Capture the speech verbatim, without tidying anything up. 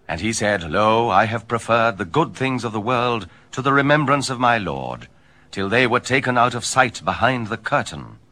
And he said, Lo, I have preferred the good things of the world to the remembrance of my Lord, till they were taken out of sight behind the curtain.